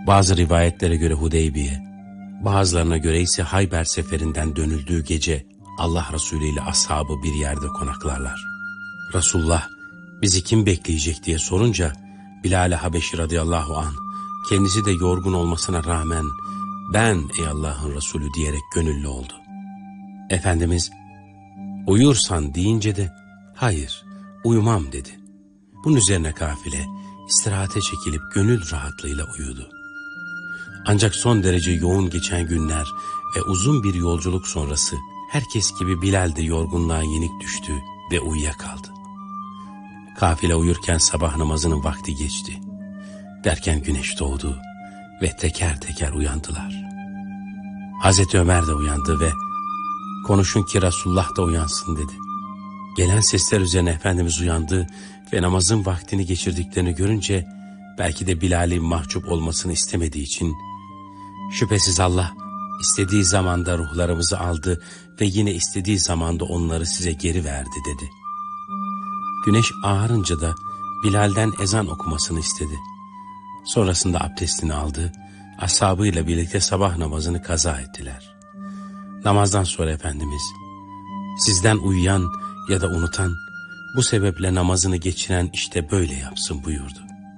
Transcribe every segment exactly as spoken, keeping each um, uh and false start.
Bazı rivayetlere göre Hudeybiye, bazılarına göre ise Hayber seferinden dönüldüğü gece Allah Resulü ile ashabı bir yerde konaklarlar. Resulullah bizi kim bekleyecek diye sorunca Bilal-i Habeşi radıyallahu anh kendisi de yorgun olmasına rağmen ben ey Allah'ın Resulü diyerek gönüllü oldu. Efendimiz uyursan deyince de hayır uyumam dedi. Bunun üzerine kafile istirahate çekilip gönül rahatlığıyla uyudu. Ancak son derece yoğun geçen günler ve uzun bir yolculuk sonrası herkes gibi Bilal de yorgunluğa yenik düştü ve uyuyakaldı. Kafile uyurken sabah namazının vakti geçti. Derken güneş doğdu ve teker teker uyandılar. Hazreti Ömer de uyandı ve konuşun ki Resulullah da uyansın dedi. Gelen sesler üzerine Efendimiz uyandı ve namazın vaktini geçirdiklerini görünce belki de Bilal'in mahcup olmasını istemediği için şüphesiz Allah istediği zamanda ruhlarımızı aldı ve yine istediği zamanda onları size geri verdi dedi. Güneş ağarınca da Bilal'den ezan okumasını istedi. Sonrasında abdestini aldı, ashabıyla birlikte sabah namazını kaza ettiler. Namazdan sonra Efendimiz, sizden uyuyan ya da unutan, bu sebeple namazını geçiren işte böyle yapsın buyurdu.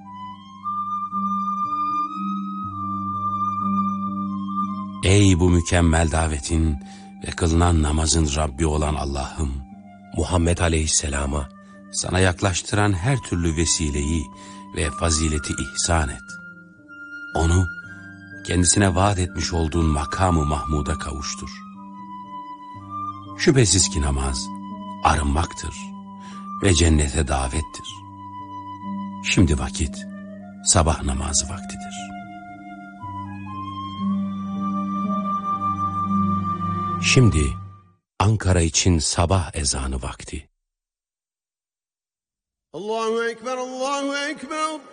Ey bu mükemmel davetin ve kılınan namazın Rabbi olan Allah'ım, Muhammed Aleyhisselam'a sana yaklaştıran her türlü vesileyi ve fazileti ihsan et. Onu kendisine vaat etmiş olduğun makamı Mahmud'a kavuştur. Şüphesiz ki namaz arınmaktır ve cennete davettir. Şimdi vakit sabah namazı vaktidir. Şimdi Ankara için sabah ezanı vakti. Allahu Ekber, Allahu Ekber.